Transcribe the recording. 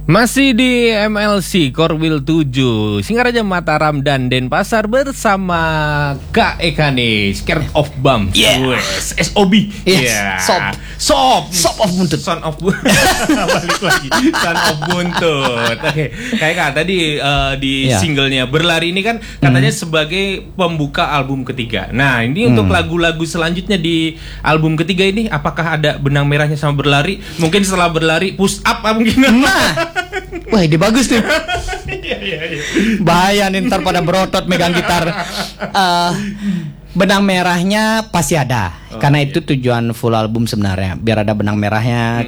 Masih di MLC Korwil 7 Singaraja Mataram dan Denpasar bersama Kak Eka nih, Scared of Bump. Yes. SOB. Yes. Yeah. Sop of buntut. Son of balik lagi. Son of buntut. Oke. Kayak Kak tadi di singlenya Berlari ini kan katanya sebagai pembuka album ketiga. Nah, ini untuk lagu-lagu selanjutnya di album ketiga ini, apakah ada Benang Merahnya sama Berlari? Mungkin setelah Berlari Push Up mungkin. Nah, wah ini bagus nih. Bahaya nih ntar pada berotot megang gitar. Benang merahnya pasti ada, karena itu tujuan full album sebenarnya, biar ada benang merahnya.